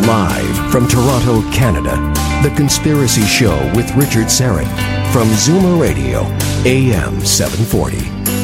Live from Toronto, Canada, The Conspiracy Show with Richard Syrett from Zoomer Radio, AM 740.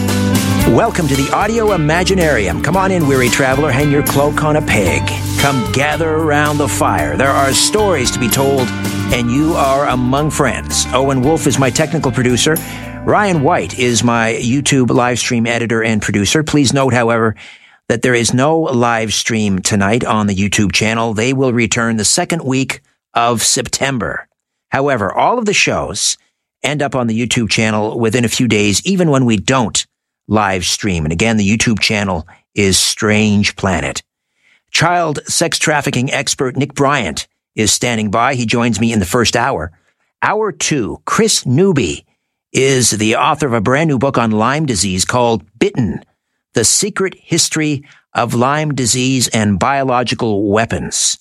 Welcome to the Audio Imaginarium. Come on in, weary traveler, hang your cloak on a peg. Come gather around the fire. There are stories to be told, and you are among friends. Owen Wolf is my technical producer. Ryan White is my YouTube live stream editor and producer. Please note, however, that there is no live stream tonight on the YouTube channel. They will return the second week of September. However, all of the shows end up on the YouTube channel within a few days, even when we don't live stream. And again, the YouTube channel is Strange Planet. Child sex trafficking expert Nick Bryant is standing by. He joins me in the first hour. Hour 2, Chris Newby is the author of a brand new book on Lyme disease called Bitten: The Secret History of Lyme Disease and Biological Weapons.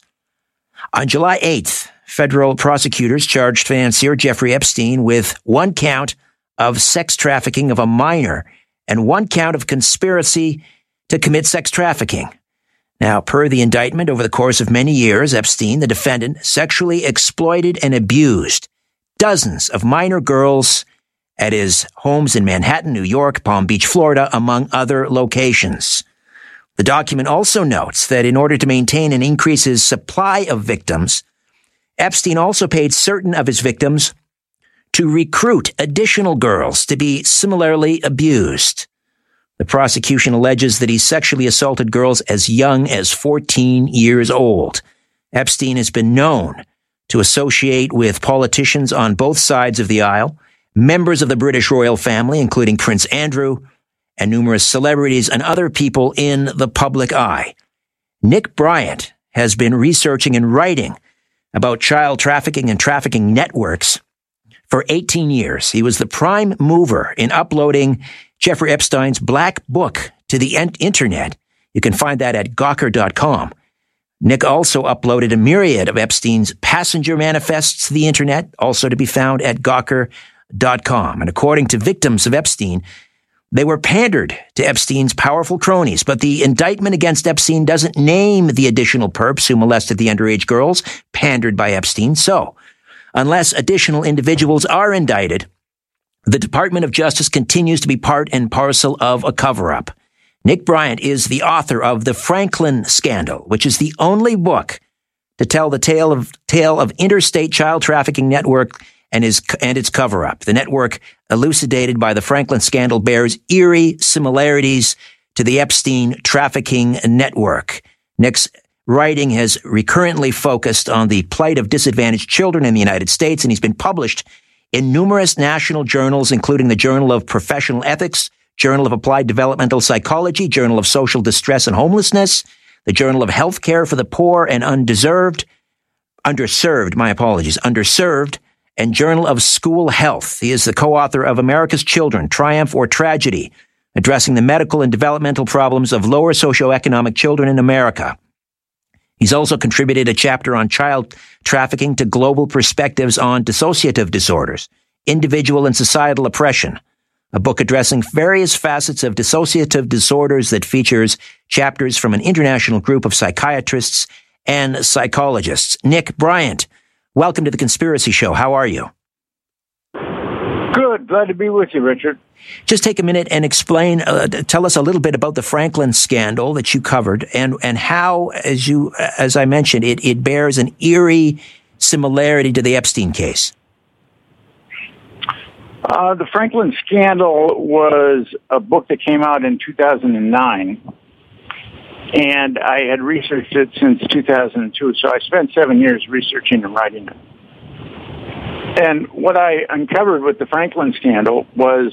On July 8th, federal prosecutors charged financier Jeffrey Epstein with 1 count of sex trafficking of a minor and 1 count of conspiracy to commit sex trafficking. Now, per the indictment, over the course of many years, Epstein, the defendant, sexually exploited and abused dozens of minor girls at his homes in Manhattan, New York, Palm Beach, Florida, among other locations. The document also notes that in order to maintain and increase his supply of victims, Epstein also paid certain of his victims to recruit additional girls to be similarly abused. The prosecution alleges that he sexually assaulted girls as young as 14 years old. Epstein has been known to associate with politicians on both sides of the aisle, members of the British royal family, including Prince Andrew, and numerous celebrities and other people in the public eye. Nick Bryant has been researching and writing about child trafficking and trafficking networks for 18 years. He was the prime mover in uploading Jeffrey Epstein's Black Book to the internet. You can find that at Gawker.com. Nick also uploaded a myriad of Epstein's passenger manifests to the internet, also to be found at Gawker.com. And according to victims of Epstein, they were pandered to Epstein's powerful cronies. But the indictment against Epstein doesn't name the additional perps who molested the underage girls pandered by Epstein. So, unless additional individuals are indicted, the Department of Justice continues to be part and parcel of a cover-up. Nick Bryant is the author of The Franklin Scandal, which is the only book to tell the tale of interstate child trafficking network and its cover-up. The network elucidated by the Franklin Scandal bears eerie similarities to the Epstein trafficking network. Nick's writing has recurrently focused on the plight of disadvantaged children in the United States, and he's been published in numerous national journals, including the Journal of Professional Ethics, Journal of Applied Developmental Psychology, Journal of Social Distress and Homelessness, the Journal of Healthcare for the Poor and Underserved, and Journal of School Health. He is the co-author of America's Children, Triumph or Tragedy, addressing the medical and developmental problems of lower socioeconomic children in America. He's also contributed a chapter on child trafficking to Global Perspectives on Dissociative Disorders, Individual and Societal Oppression, a book addressing various facets of dissociative disorders that features chapters from an international group of psychiatrists and psychologists. Nick Bryant, welcome to The Conspiracy Show. How are you? Good. Glad to be with you, Richard. Just take a minute and explain, tell us a little bit about the Franklin Scandal that you covered and how, as I mentioned, it bears an eerie similarity to the Epstein case. The Franklin Scandal was a book that came out in 2009, and I had researched it since 2002, so I spent 7 years researching and writing it. And what I uncovered with the Franklin Scandal was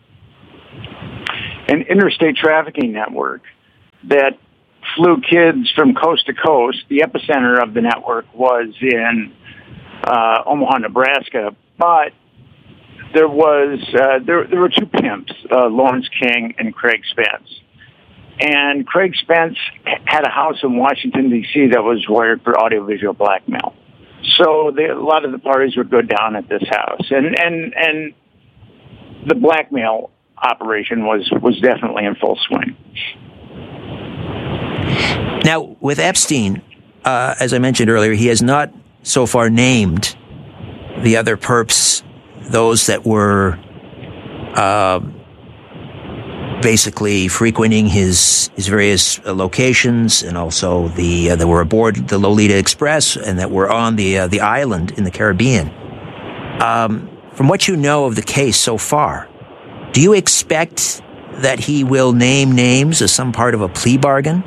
an interstate trafficking network that flew kids from coast to coast. The epicenter of the network was in Omaha, Nebraska, but there were two pimps, Lawrence King and Craig Spence. And Craig Spence had a house in Washington, D.C. that was wired for audiovisual blackmail. So a lot of the parties would go down at this house. And the blackmail operation was definitely in full swing. Now, with Epstein, as I mentioned earlier, he has not so far named the other perps, those that were basically frequenting his various locations, and also that were aboard the Lolita Express and that were on the island in the Caribbean. From what you know of the case so far, do you expect that he will name names as some part of a plea bargain?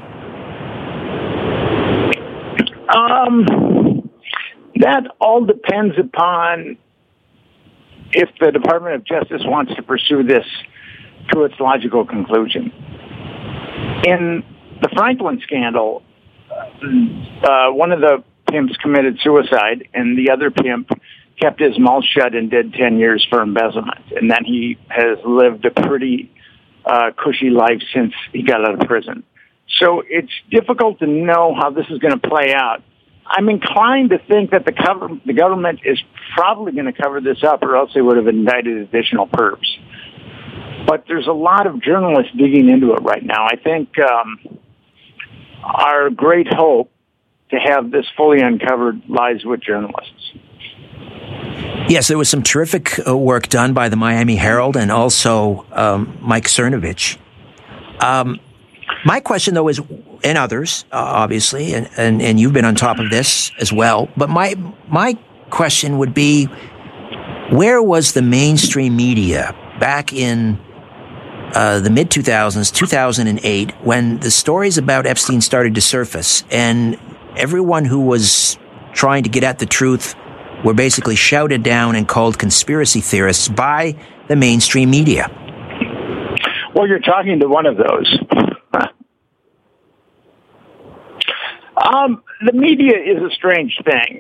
That all depends upon if the Department of Justice wants to pursue this to its logical conclusion. In the Franklin scandal, one of the pimps committed suicide, and the other pimp kept his mouth shut and did 10 years for embezzlement. And then he has lived a pretty cushy life since he got out of prison. So it's difficult to know how this is going to play out. I'm inclined to think that the government is probably going to cover this up, or else they would have indicted additional perps. But there's a lot of journalists digging into it right now. I think our great hope to have this fully uncovered lies with journalists. Yes, there was some terrific work done by the Miami Herald and also Mike Cernovich. My question, though, is, and others, obviously, and you've been on top of this as well, but my question would be, where was the mainstream media back in the mid-2000s, 2008, when the stories about Epstein started to surface, and everyone who was trying to get at the truth were basically shouted down and called conspiracy theorists by the mainstream media? Well, you're talking to one of those. The media is a strange thing.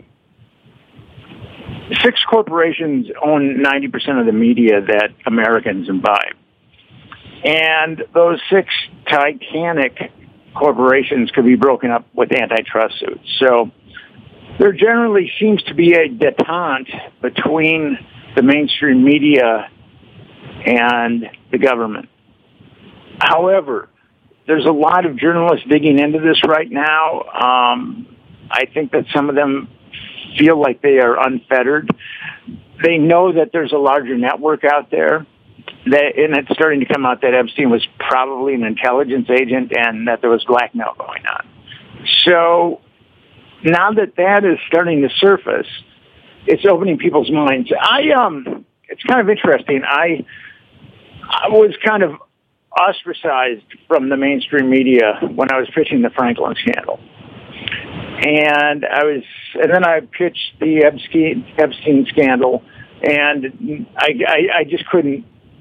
6 corporations own 90% of the media that Americans imbibe. And those 6 titanic corporations could be broken up with antitrust suits. So there generally seems to be a detente between the mainstream media and the government. However, there's a lot of journalists digging into this right now. I think that some of them feel like they are unfettered. They know that there's a larger network out there, and it's starting to come out that Epstein was probably an intelligence agent and that there was blackmail going on. So now that is starting to surface, it's opening people's minds. It's kind of interesting. I was kind of ostracized from the mainstream media when I was pitching the Franklin scandal. And then I pitched the Epstein scandal, and I just couldn't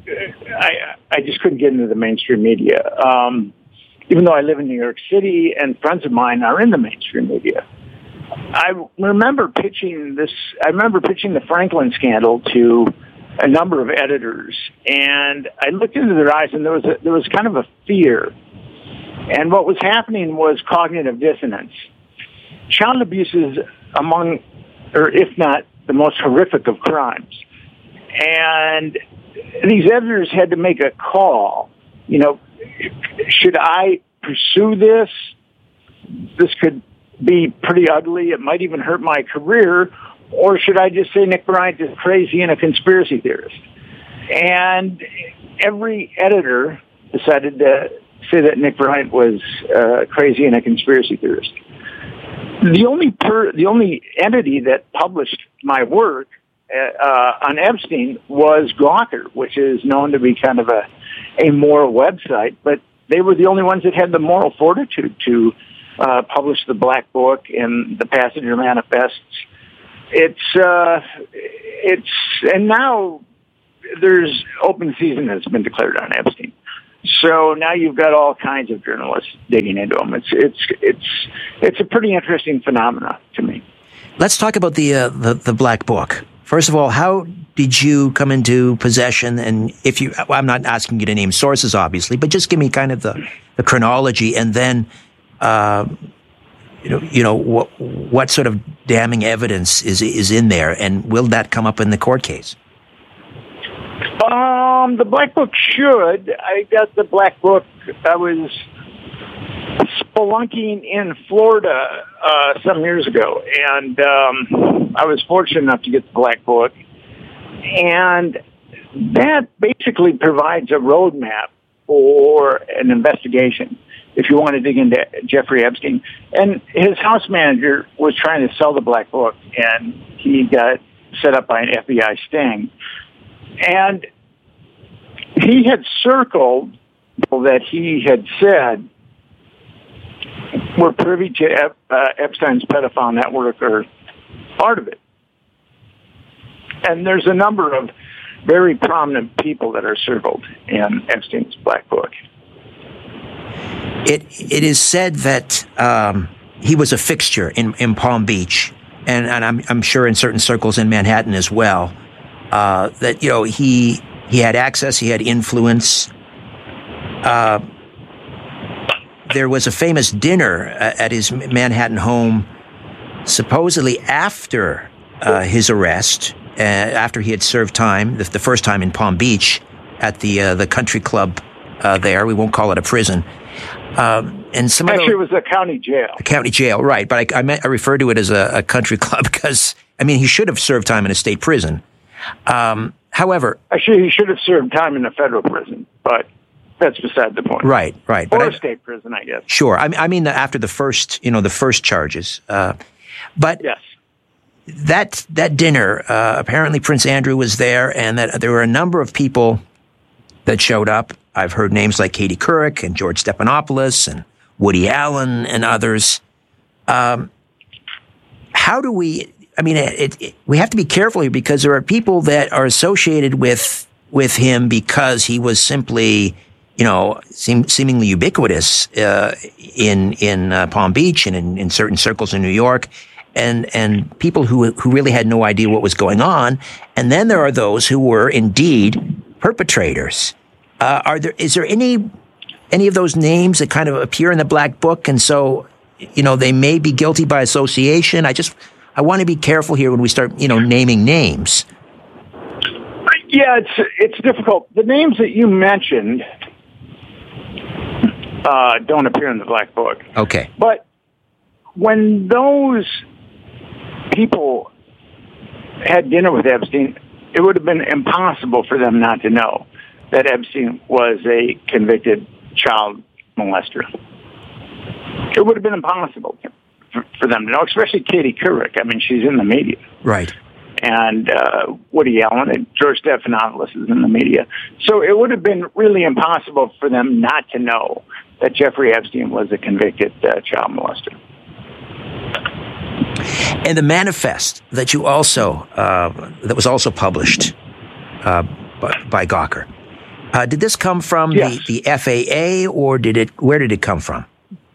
get into the mainstream media. Even though I live in New York City and friends of mine are in the mainstream media. I remember pitching the Franklin scandal to a number of editors, and I looked into their eyes, and there was kind of a fear. And what was happening was cognitive dissonance. Child abuse is among, or if not, the most horrific of crimes. And these editors had to make a call. You know, should I pursue this? This could be pretty ugly. It might even hurt my career. Or should I just say Nick Bryant is crazy and a conspiracy theorist? And every editor decided to say that Nick Bryant was crazy and a conspiracy theorist. The only entity that published my work on Epstein was Gawker, which is known to be kind of a moral website, but they were the only ones that had the moral fortitude to publish the Black Book and the Passenger Manifests. And now there's open season has been declared on Epstein. So now you've got all kinds of journalists digging into them. It's a pretty interesting phenomena to me. Let's talk about the Black Book. First of all, how did you come into possession? And I'm not asking you to name sources, obviously, but just give me kind of the chronology, and then what sort of damning evidence is in there, and will that come up in the court case? The Black Book should. I got the Black Book. I was spelunking in Florida some years ago, and I was fortunate enough to get the Black Book, and that basically provides a roadmap for an investigation if you want to dig into Jeffrey Epstein. And his house manager was trying to sell the Black Book, and he got set up by an FBI sting. And he had circled people that he had said were privy to Epstein's pedophile network or part of it. And there's a number of very prominent people that are circled in Epstein's Black Book. It is said that he was a fixture in Palm Beach, and I'm sure in certain circles in Manhattan as well. That he had access, he had influence. There was a famous dinner at his Manhattan home, supposedly after his arrest, after he had served time, the first time in Palm Beach at the country club there. We won't call it a prison. And some actually, it was a county jail. A county jail, right? But I refer to it as a country club because he should have served time in a state prison. However, actually, he should have served time in a federal prison, but that's beside the point. Right. Or but a state prison, I guess. Sure. I mean, after the first charges. But yes, that dinner, apparently Prince Andrew was there, and that there were a number of people that showed up. I've heard names like Katie Couric and George Stephanopoulos and Woody Allen and others. How do we? We have to be careful here because there are people that are associated with him because he was simply, seemingly ubiquitous in Palm Beach and in certain circles in New York, and people who really had no idea what was going on. And then there are those who were indeed perpetrators. Is there any of those names that kind of appear in the Black Book, and so they may be guilty by association? I want to be careful here when we start naming names. Yeah, it's difficult. The names that you mentioned don't appear in the Black Book. Okay, but when those people had dinner with Epstein, it would have been impossible for them not to know that Epstein was a convicted child molester. It would have been impossible for them to know, especially Katie Couric. She's in the media. Right. And Woody Allen and George Stephanopoulos is in the media. So it would have been really impossible for them not to know that Jeffrey Epstein was a convicted child molester. And the manifest that you also that was also published by Gawker. Did this come from the FAA, or where did it come from?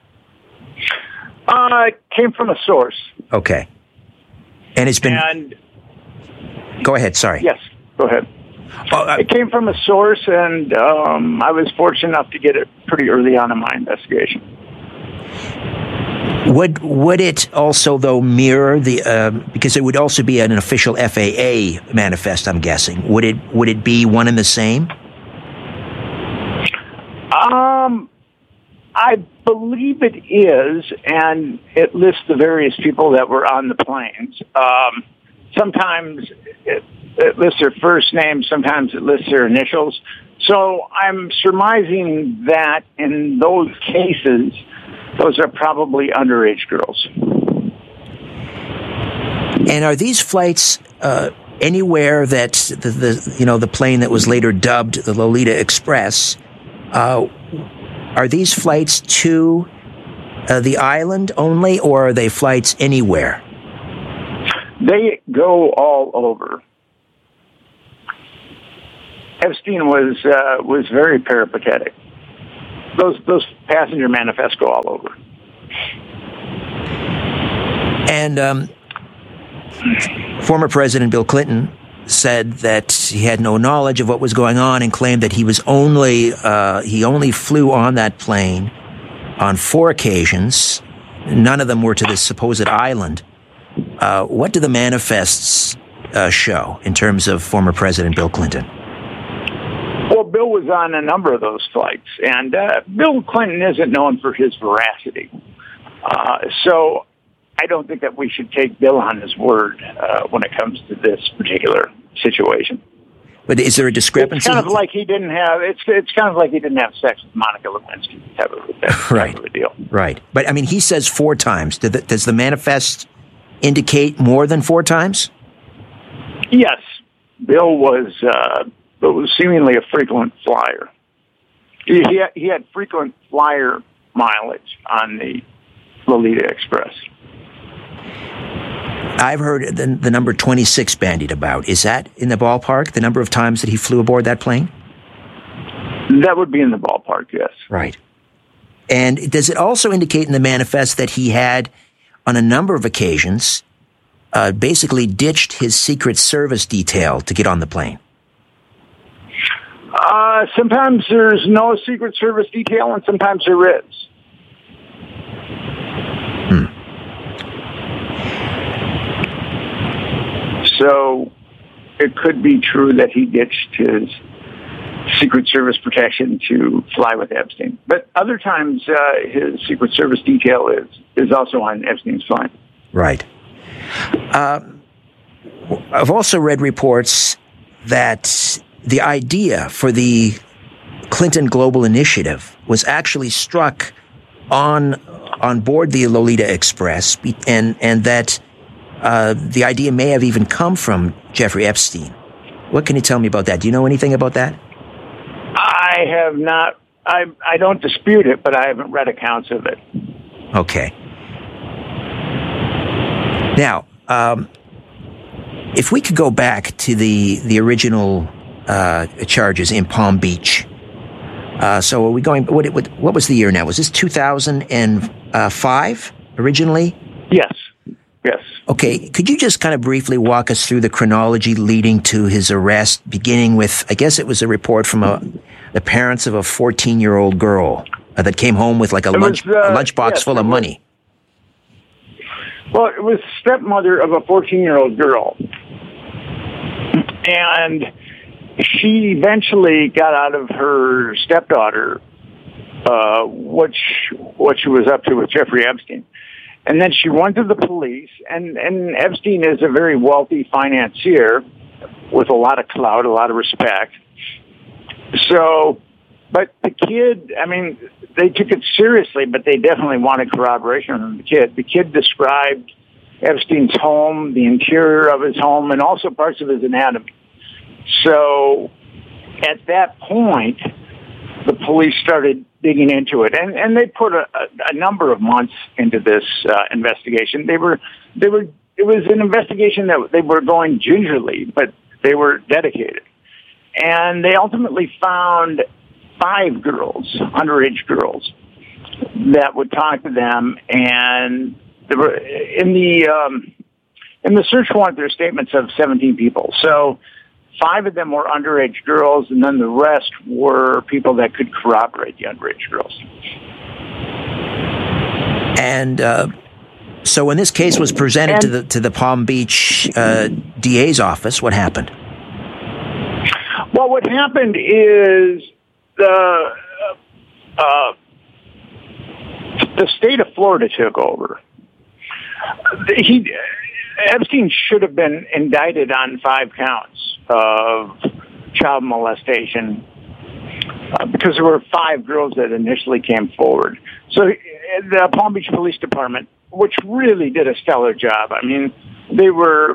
It came from a source. Okay. And it's been... Go ahead, sorry. Yes, go ahead. It came from a source, and I was fortunate enough to get it pretty early on in my investigation. Would it also, though, mirror the... because it would also be an official FAA manifest, I'm guessing. Would it be one and the same? I believe it is, and it lists the various people that were on the planes. Sometimes it lists their first name, sometimes it lists their initials. So I'm surmising that in those cases, those are probably underage girls. And are these flights anywhere that the plane that was later dubbed the Lolita Express? Are these flights to the island only, or are they flights anywhere? They go all over. Epstein was very peripatetic. Those passenger manifests go all over. And former President Bill Clinton said that he had no knowledge of what was going on and claimed that he only flew on that plane on 4 occasions. None of them were to this supposed island. What do the manifests show in terms of former President Bill Clinton? Well, Bill was on a number of those flights, and Bill Clinton isn't known for his veracity. So I don't think that we should take Bill on his word when it comes to this particular situation. But is there a discrepancy? It's kind of like he didn't have. It's kind of like he didn't have sex with Monica Lewinsky. Type of a deal. Right. But I mean, he says 4 times. Does the manifest indicate more than 4 times? Yes, Bill was seemingly a frequent flyer. He had frequent flyer mileage on the Lolita Express. I've heard the number 26 bandied about. Is that in the ballpark, the number of times that he flew aboard that plane? That would be in the ballpark, yes. Right. And does it also indicate in the manifest that he had, on a number of occasions, basically ditched his Secret Service detail to get on the plane? Sometimes there's no Secret Service detail, and sometimes there is. So it could be true that he ditched his Secret Service protection to fly with Epstein. But other times, his Secret Service detail is also on Epstein's flight. Right. I've also read reports that the idea for the Clinton Global Initiative was actually struck on board the Lolita Express, and that the idea may have even come from Jeffrey Epstein. What can you tell me about that? Do you know anything about that? I have not. I don't dispute it, but I haven't read accounts of it. Okay. Now, if we could go back to the original charges in Palm Beach. So are we going? What was the year now? Was this 2005 originally? Yes. Yes. Okay. Could you just kind of briefly walk us through the chronology leading to his arrest, beginning with, I guess it was a report from the parents of a 14-year-old girl that came home with like a lunchbox full of money. Well, it was stepmother of a 14-year-old girl. And she eventually got out of her stepdaughter what she was up to with Jeffrey Epstein. And then she went to the police, and Epstein is a very wealthy financier with a lot of clout, a lot of respect. So, but the kid, I mean, they took it seriously, but they definitely wanted corroboration from the kid. The kid described Epstein's home, the interior of his home, and also parts of his anatomy. So at that point, the police started digging into it, and they put a number of months into this investigation. It was an investigation that they were going gingerly, but they were dedicated. And they ultimately found 5 girls, underage girls, that would talk to them. And there were, in the search warrant, there are statements of 17 people. So 5 of them were underage girls, and then the rest were people that could corroborate the underage girls. And so when this case was presented to the Palm Beach DA's office, what happened? Well, what happened is the state of Florida took over. Epstein should have been indicted on 5 counts of child molestation because there were 5 girls that initially came forward. So the Palm Beach Police Department, which really did a stellar job, I mean, there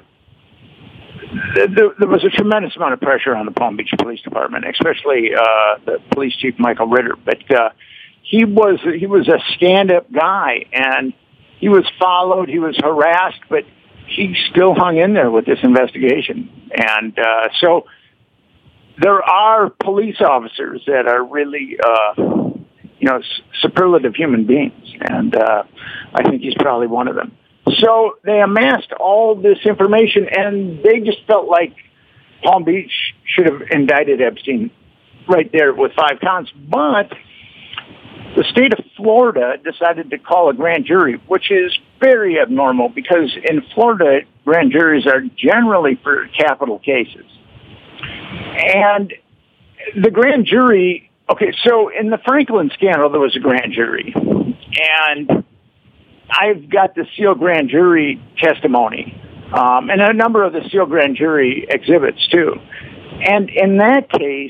was a tremendous amount of pressure on the Palm Beach Police Department, especially the police chief, Michael Ritter. But he was a stand-up guy, and he was followed, he was harassed, but he still hung in there with this investigation. And so there are police officers that are really, superlative human beings. And I think he's probably one of them. So they amassed all this information, and they just felt like Palm Beach should have indicted Epstein right there with 5 counts. But the state of Florida decided to call a grand jury, which is very abnormal because in Florida, grand juries are generally for capital cases. And the grand jury, okay, so in the Franklin scandal, there was a grand jury. And I've got the sealed grand jury testimony, and a number of the sealed grand jury exhibits, too. And in that case,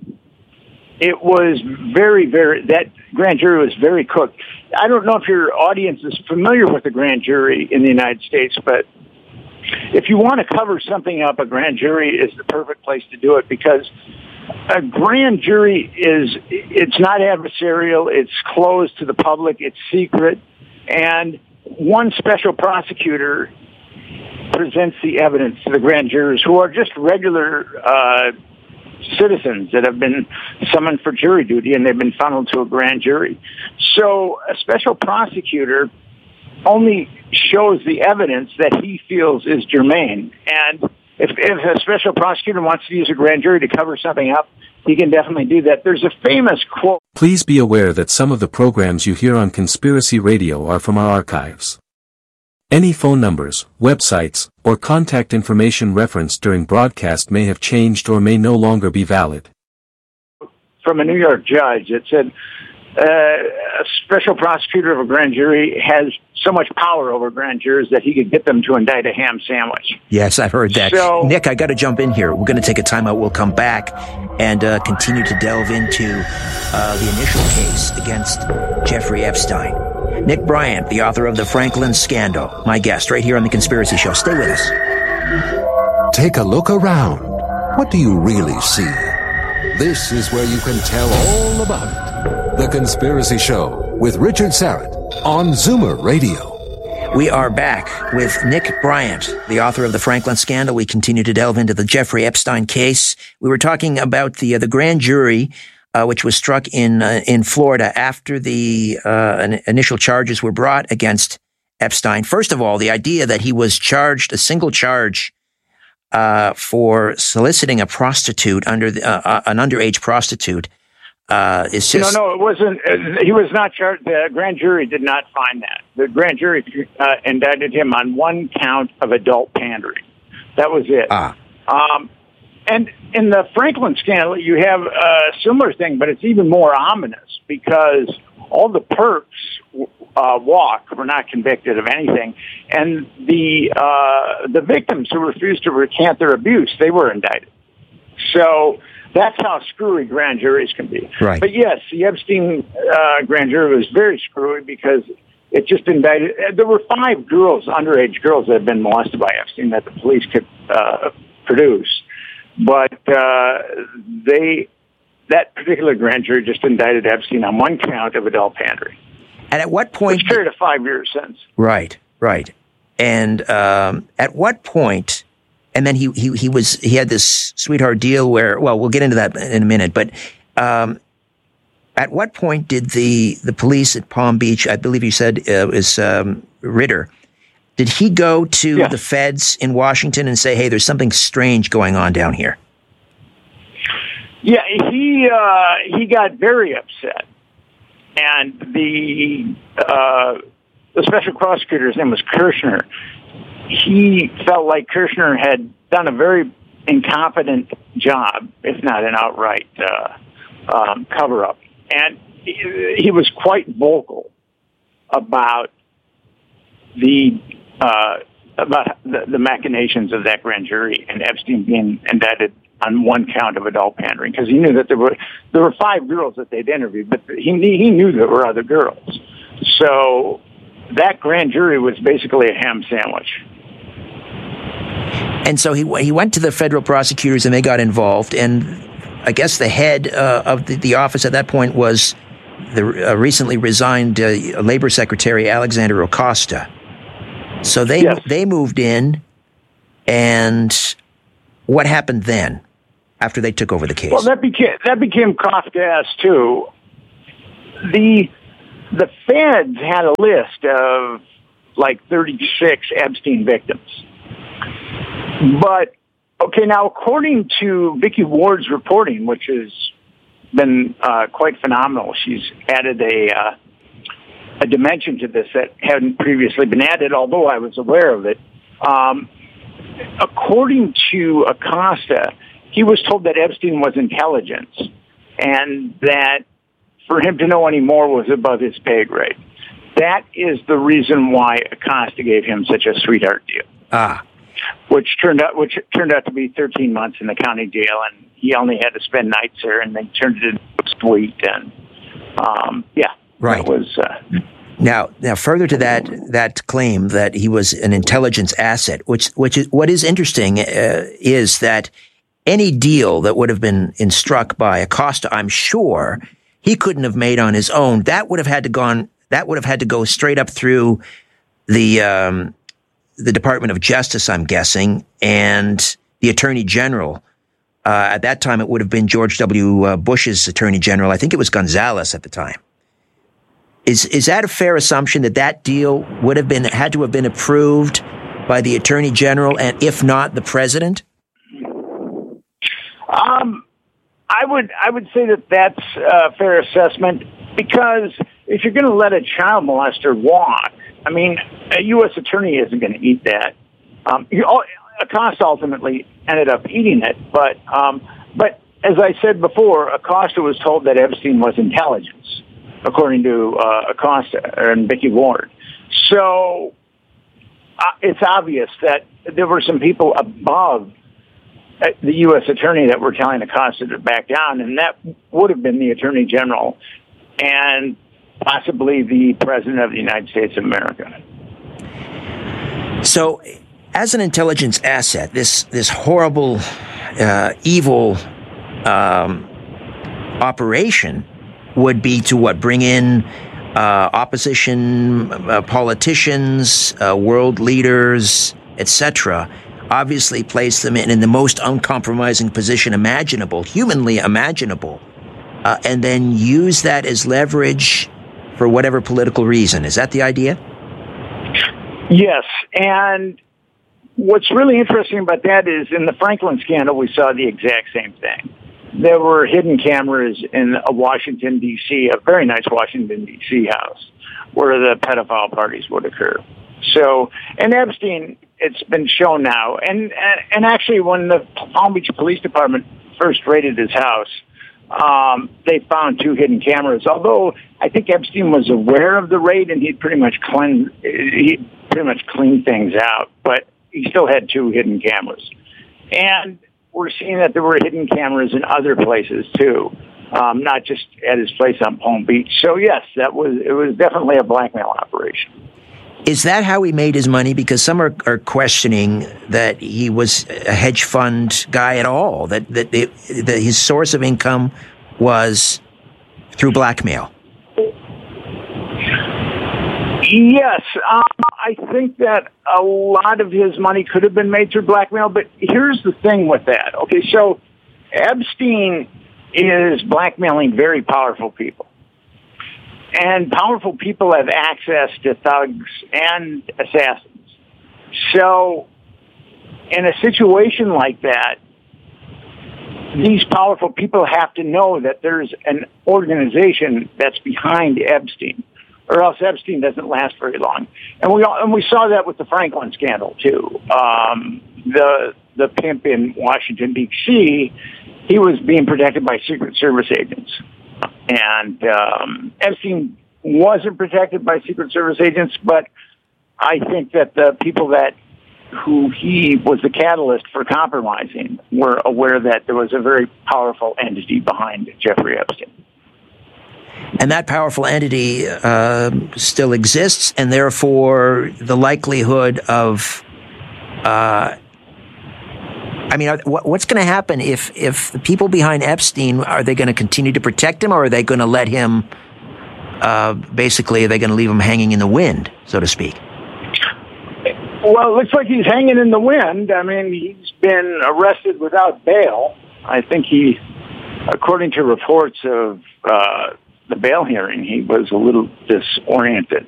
it was that grand jury was very cooked. I don't know if your audience is familiar with the grand jury in the United States, but if you want to cover something up, a grand jury is the perfect place to do it, because a grand jury it's not adversarial, it's closed to the public, it's secret, and one special prosecutor presents the evidence to the grand jurors, who are just regular citizens that have been summoned for jury duty, and they've been funneled to a grand jury. So a special prosecutor only shows the evidence that he feels is germane. And if a special prosecutor wants to use a grand jury to cover something up, he can definitely do that. There's a famous quote. Please be aware that some of the programs you hear on Conspiracy Radio are from our archives. Any phone numbers, websites, or contact information referenced during broadcast may have changed or may no longer be valid. From a New York judge, it said, a special prosecutor of a grand jury has so much power over grand jurors that he could get them to indict a ham sandwich. Yes, I've heard that. So, Nick, I got to jump in here. We're going to take a timeout. We'll come back and continue to delve into the initial case against Jeffrey Epstein. Nick Bryant, the author of The Franklin Scandal, my guest right here on The Conspiracy Show. Stay with us. Take a look around. What do you really see? This is where you can tell all about it. The Conspiracy Show with Richard Syrett on Zoomer Radio. We are back with Nick Bryant, the author of The Franklin Scandal. We continue to delve into the Jeffrey Epstein case. We were talking about the grand jury, which was struck in Florida after the initial charges were brought against Epstein. First of all, the idea that he was charged a single charge for soliciting a prostitute an underage prostitute is just... No, it wasn't. He was not charged. The grand jury did not find that. The grand jury indicted him on one count of adult pandering. That was it. And in the Franklin scandal, you have a similar thing, but it's even more ominous, because all the perps were not convicted of anything, and the victims who refused to recant their abuse, they were indicted. So that's how screwy grand juries can be. Right. But yes, the Epstein grand jury was very screwy, because it just indicted. There were 5 girls, underage girls, that had been molested by Epstein that the police could produce. But that particular grand jury just indicted Epstein on one count of adult pandering. And at what point... Which carried a 5-year sentence. Right. And at what point... And then he had this sweetheart deal where... Well, we'll get into that in a minute. But at what point did the police at Palm Beach, I believe you said it was Ritter... Did he go to the feds in Washington and say, hey, there's something strange going on down here? Yeah, he got very upset. And the special prosecutor's name was Kirshner. He felt like Kirshner had done a very incompetent job, if not an outright cover-up. And he was quite vocal about the machinations of that grand jury and Epstein being indicted on one count of adult pandering, because he knew that there were 5 girls that they'd interviewed, but he knew there were other girls. So that grand jury was basically a ham sandwich. And so he went to the federal prosecutors, and they got involved. And I guess the head of the office at that point was the recently resigned Labor Secretary Alexander Acosta. So they moved in, and what happened then after they took over the case? Well, that became Kafkaesque too. The feds had a list of like 36 Epstein victims. But okay, now according to Vicky Ward's reporting, which has been quite phenomenal, she's added a dimension to this that hadn't previously been added, although I was aware of it. According to Acosta, he was told that Epstein was intelligence, and that for him to know any more was above his pay grade. That is the reason why Acosta gave him such a sweetheart deal. Which turned out to be 13 months in the county jail, and he only had to spend nights there, and they turned it into a suite, and right. That was. Now, further to that claim that he was an intelligence asset, which is what is interesting is that any deal that would have been struck by Acosta, I'm sure he couldn't have made on his own. That would have had to go straight up through the Department of Justice, I'm guessing, and the Attorney General. At that time, it would have been George W. Bush's Attorney General. I think it was Gonzales at the time. Is that a fair assumption that deal would have had to have been approved by the Attorney General, and if not, the President? I would say that that's a fair assessment, because if you're going to let a child molester walk, I mean, a U.S. attorney isn't going to eat that. Acosta ultimately ended up eating it, but as I said before, Acosta was told that Epstein was intelligence, according to Acosta and Vicky Ward. So it's obvious that there were some people above the U.S. attorney that were telling Acosta to back down, and that would have been the Attorney General and possibly the President of the United States of America. So, as an intelligence asset, this horrible, evil operation would be to bring in opposition politicians, world leaders, etc. Obviously, place them in the most uncompromising position imaginable, humanly imaginable, and then use that as leverage for whatever political reason. Is that the idea? Yes, and what's really interesting about that is in the Franklin scandal, we saw the exact same thing. There were hidden cameras in a Washington, D.C., a very nice Washington, D.C. house where the pedophile parties would occur. So, and Epstein, it's been shown now, and actually when the Palm Beach Police Department first raided his house, they found 2 hidden cameras. Although I think Epstein was aware of the raid and he pretty much cleaned things out, but he still had 2 hidden cameras. And we're seeing that there were hidden cameras in other places too, not just at his place on Palm Beach. So yes, it was definitely a blackmail operation. Is that how he made his money? Because some are questioning that he was a hedge fund guy at all, that his source of income was through blackmail. Yes, I think that a lot of his money could have been made through blackmail, but here's the thing with that. Okay, so Epstein is blackmailing very powerful people. And powerful people have access to thugs and assassins. So in a situation like that, these powerful people have to know that there's an organization that's behind Epstein, or else Epstein doesn't last very long. And we saw that with the Franklin scandal too. The pimp in Washington, D.C., he was being protected by Secret Service agents. And Epstein wasn't protected by Secret Service agents, but I think that the people who he was the catalyst for compromising were aware that there was a very powerful entity behind Jeffrey Epstein. And that powerful entity still exists, and therefore the likelihood of what's going to happen if the people behind Epstein, are they going to continue to protect him, or are they going to let him, are they going to leave him hanging in the wind, so to speak? Well, it looks like he's hanging in the wind. I mean, he's been arrested without bail. I think according to reports of the bail hearing, he was a little disoriented.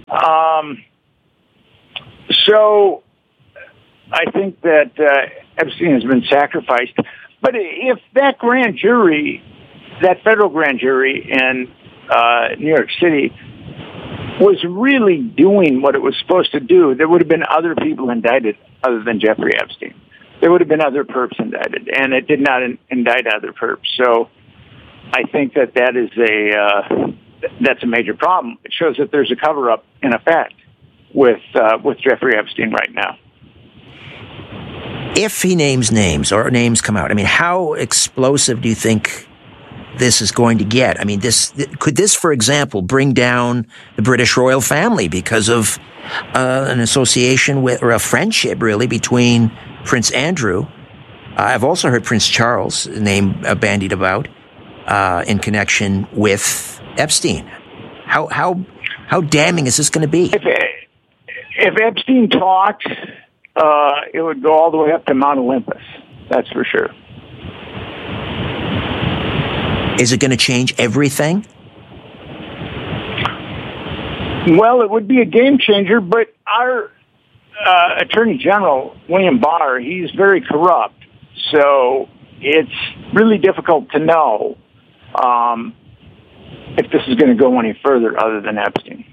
So I think that Epstein has been sacrificed. But if that grand jury, that federal grand jury in New York City, was really doing what it was supposed to do, there would have been other people indicted other than Jeffrey Epstein. there would have been other perps indicted, and it did not indict other perps. So I think that is that's a major problem. It shows that there's a cover-up in effect with Jeffrey Epstein right now. If he names names or names come out, I mean, how explosive do you think this is going to get? I mean, could this, for example, bring down the British royal family because of an association with, or a friendship really, between Prince Andrew? I've also heard Prince Charles' name bandied about in connection with Epstein. How damning is this going to be? If Epstein talked, it would go all the way up to Mount Olympus. That's for sure. Is it going to change everything? Well, it would be a game changer, but our Attorney General, William Barr, he's very corrupt. So it's really difficult to know if this is going to go any further other than Epstein.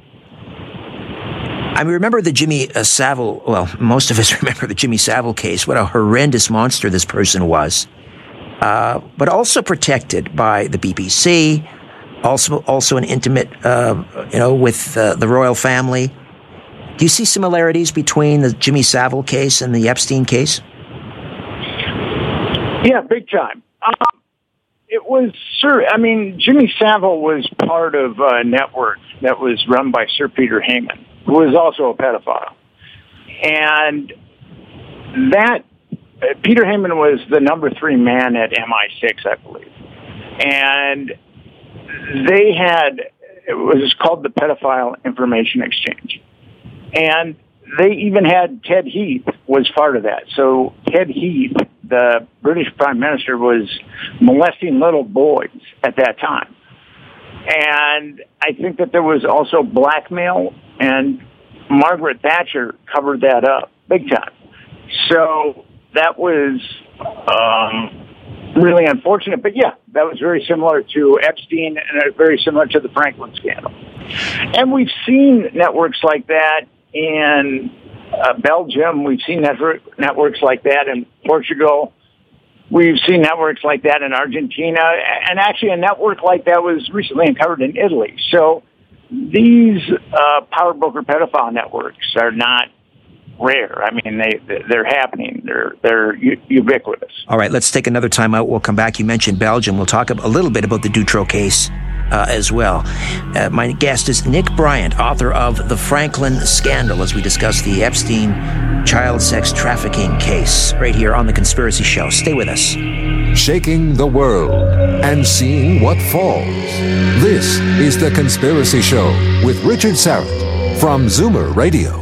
I remember the Jimmy Savile, well, most of us remember the Jimmy Savile case, what a horrendous monster this person was. But also protected by the BBC, also an intimate, with the royal family. Do you see similarities between the Jimmy Savile case and the Epstein case? Yeah, big time. It was, Jimmy Savile was part of a network that was run by Sir Peter Heyman, who was also a pedophile. And that, Peter Heyman was the number 3 man at MI6, I believe. And they had, it was called the Pedophile Information Exchange. And they even had Ted Heath was part of that. So Ted Heath, the British Prime Minister, was molesting little boys at that time. And I think that there was also blackmail, and Margaret Thatcher covered that up big time. So that was really unfortunate. But yeah, that was very similar to Epstein and very similar to the Franklin scandal. And we've seen networks like that in Belgium. We've seen networks like that in Portugal. We've seen networks like that in Argentina. And actually a network like that was recently uncovered in Italy. So these power broker pedophile networks are not rare. I mean, they're happening. They're ubiquitous. All right, let's take another time out. We'll come back. You mentioned Belgium. We'll talk a little bit about the Dutroux case as well. My guest is Nick Bryant, author of The Franklin Scandal, as we discuss the Epstein child sex trafficking case right here on The Conspiracy Show. Stay with us. Shaking the world and seeing what falls. This is The Conspiracy Show with Richard Syrett from Zoomer Radio.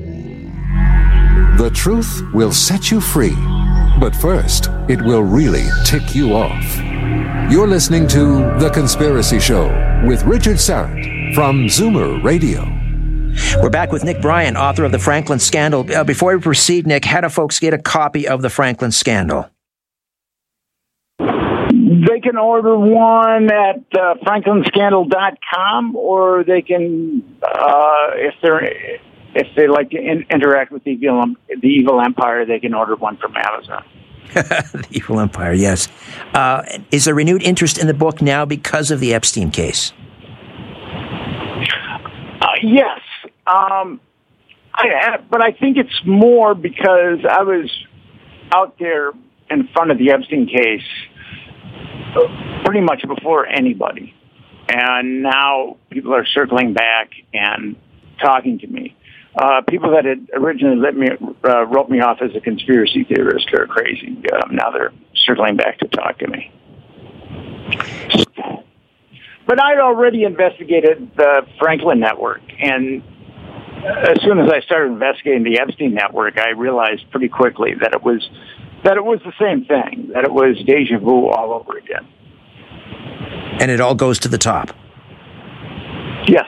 The truth will set you free, but first, it will really tick you off. You're listening to The Conspiracy Show with Richard Syrett from Zoomer Radio. We're back with Nick Bryant, author of The Franklin Scandal. Before we proceed, Nick, how do folks get a copy of The Franklin Scandal? They can order one at franklinscandal.com, or they can, if they like to interact with the evil empire, they can order one from Amazon. The evil empire, yes. Is there renewed interest in the book now because of the Epstein case? Yes. But I think it's more because I was out there in front of the Epstein case pretty much before anybody. And now people are circling back and talking to me. People that had originally wrote me off as a conspiracy theorist are crazy. Now they're circling back to talk to me. But I'd already investigated the Franklin network, and as soon as I started investigating the Epstein network, I realized pretty quickly that it was the same thing, that it was deja vu all over again. And it all goes to the top. Yes.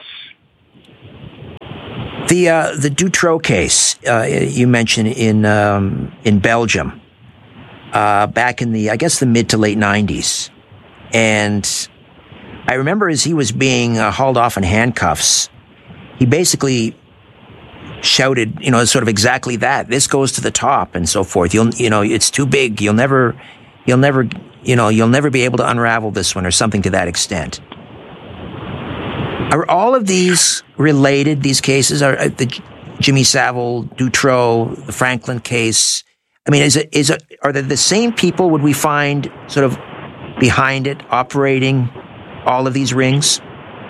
The Dutroux case you mentioned in Belgium back in the mid to late 90s, and I remember as he was being hauled off in handcuffs, he basically shouted, sort of exactly that. This goes to the top and so forth. It's too big. You'll never be able to unravel this one, or something to that extent. Are all of these related, these cases? Are the Jimmy Savile, Dutroux, the Franklin case? I mean, are they the same people would we find sort of behind it, operating all of these rings?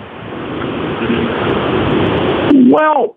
Well,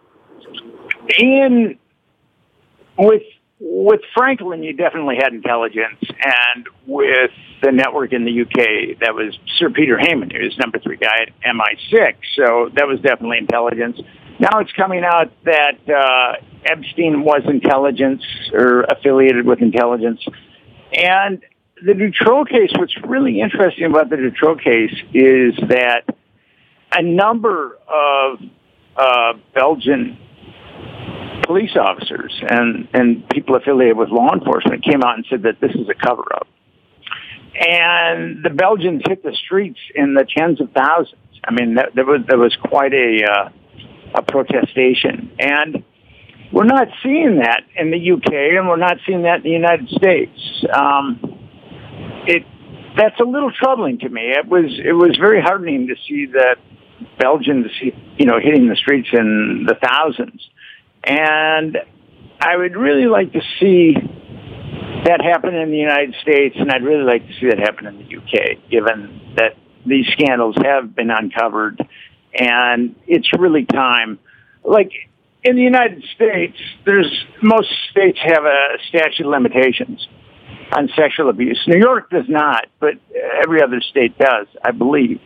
with Franklin, you definitely had intelligence, and with the network in the UK, that was Sir Peter Heyman, who was number 3 guy at MI6, so that was definitely intelligence. Now it's coming out that Epstein was intelligence or affiliated with intelligence. And the Dutroux case, what's really interesting about the Dutroux case is that a number of Belgian police officers and people affiliated with law enforcement came out and said that this is a cover-up. And the Belgians hit the streets in the tens of thousands. I mean, there was quite a protestation. And we're not seeing that in the UK, and we're not seeing that in the United States. That's a little troubling to me. It was very heartening to see that Belgians, hitting the streets in the thousands. And I would really like to see that happen in the United States, and I'd really like to see that happen in the UK, given that these scandals have been uncovered, and it's really time. Like, in the United States, most states have a statute of limitations on sexual abuse. New York does not, but every other state does, I believe.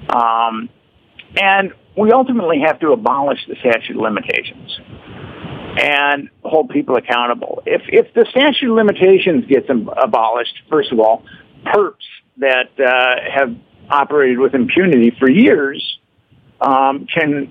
And we ultimately have to abolish the statute of limitations and hold people accountable. If the statute of limitations gets abolished, first of all, perps that have operated with impunity for years can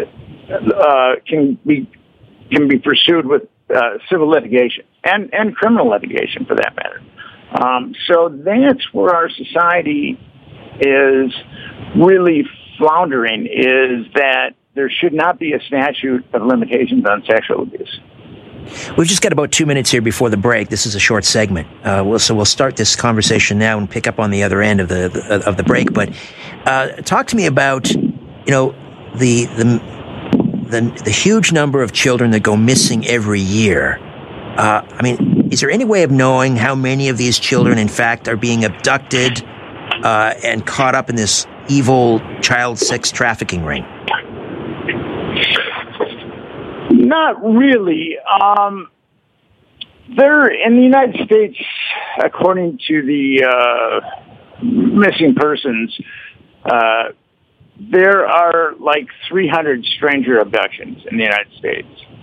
be pursued with civil litigation and criminal litigation, for that matter. So that's where our society is really floundering, is that there should not be a statute of limitations on sexual abuse. We've just got about 2 minutes here before the break. This is a short segment. So we'll start this conversation now and pick up on the other end of the break. But talk to me about, the huge number of children that go missing every year. Is there any way of knowing how many of these children, in fact, are being abducted and caught up in this evil child sex trafficking ring? Not really. There, in the United States, according to the missing persons, there are like 300 stranger abductions in the United States.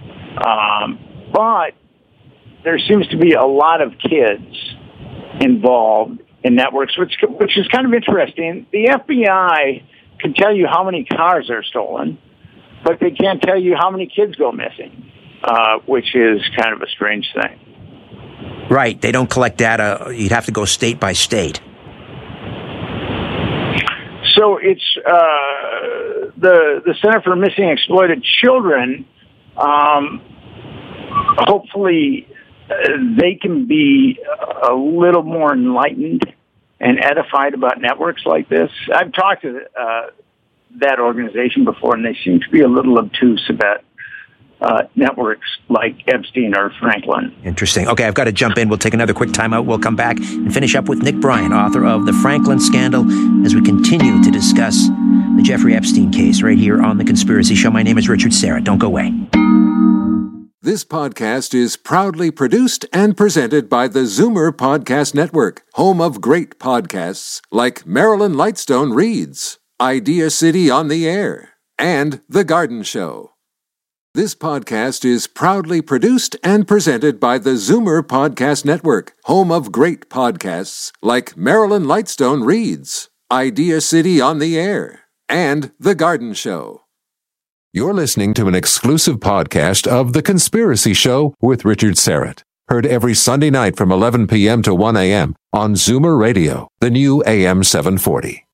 But there seems to be a lot of kids involved in networks, which is kind of interesting. The FBI can tell you how many cars are stolen, but they can't tell you how many kids go missing, which is kind of a strange thing. Right. They don't collect data. You'd have to go state by state. So it's the Center for Missing Exploited Children. Hopefully, they can be a little more enlightened and edified about networks like this. I've talked to that organization before, and they seem to be a little obtuse about networks like Epstein or Franklin. Interesting. Okay, I've got to jump in. We'll take another quick timeout. We'll come back and finish up with Nick Bryan, author of The Franklin Scandal, as we continue to discuss the Jeffrey Epstein case right here on The Conspiracy Show. My name is Richard Serra. Don't go away. This podcast is proudly produced and presented by the Zoomer Podcast Network, home of great podcasts like Marilyn Lightstone Reads, Idea City on the Air, and The Garden Show. This podcast is proudly produced and presented by the Zoomer Podcast Network, home of great podcasts like Marilyn Lightstone Reads, Idea City on the Air, and The Garden Show. You're listening to an exclusive podcast of The Conspiracy Show with Richard Serra. Heard every Sunday night from 11 p.m. to 1 a.m. on Zoomer Radio, the new AM 740.